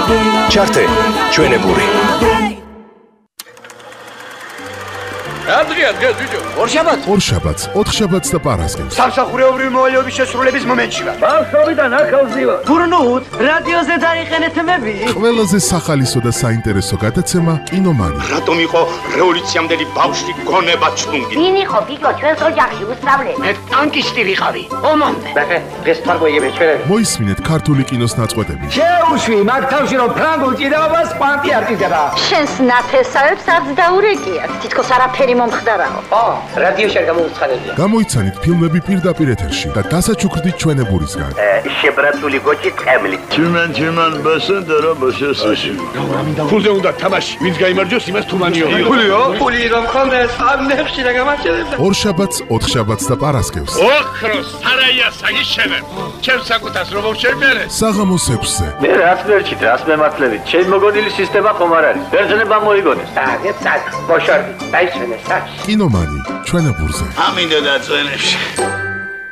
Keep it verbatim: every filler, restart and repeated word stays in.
ჩართე ჩვენებური Adrian, gel video. ორშაბათს ორშაბათს, ოთხშაბათს და პარასკევს. სამსახურეობრივი მოვალეობის შესრულების მომენტში ვარ. ბავშვობიდან ახალზე ვარ. გურნუთ, რადიოზე დაიყენეთ მები. ყველაზე სახალისო და საინტერესო გადაცემა კინომანი. რატომ იყო რევოლუციამდელი ბავშვი გონება ჩუნგი? ვინ იყო გიგო ჩვენს ოჯახში უსწავლე? მე ტანკისტი ვიყავი. ომამდე. ბახე, დღეს თარგოიები ჩვენები. მოისმინეთ ქართული კინოს ნაწყვეტები. შეუშვი, მაგ თავში რომ ფრანგულ ჭიდაობას კვანტი არ ჭირდება. შენს ნათესავებს არც დაურეკიათ. თითქოს არაფერი მომხდარაო. ო, რადიოში არ გამოუცხადებია. გამოიცანით ფილმები პირდაპირ ეთერში და დასაჩუქრდით ჩვენებურისგან. შებრაცული გოჭი ტყემლი. Tümen tümen basın dara basıyorsun. ფულზე უნდა თამაში. ვინც გაიმარჯვოს, იმას თუმანიო. ფულიო? ფული რომ ხონდეს, ამ ნებში რა გამარჯვებდა. ორშაბათს, ოთხშაბათს და პარასკევს. ოქროს სარაია საგიშენებ. ჩემს საკუთას რომ შევმერე. საღამოს ექვსზე. Ne rast verçit, rast mematlevi. Çel mogonili sistema komarari. Verjene ban moigones. Sağ, sağ. Boşardı. დაისვენე საჩ. კინომანი ჩვენებურზე. Amin da tzvenebshi.